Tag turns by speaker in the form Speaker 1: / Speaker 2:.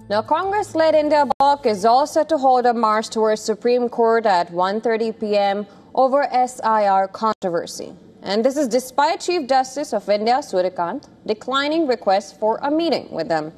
Speaker 1: Now, Congress-led India bloc is all set to hold a march towards Supreme Court at 1:30 p.m. over SIR controversy. And this is despite Chief Justice of India, Surya Kant, declining requests for a meeting with them.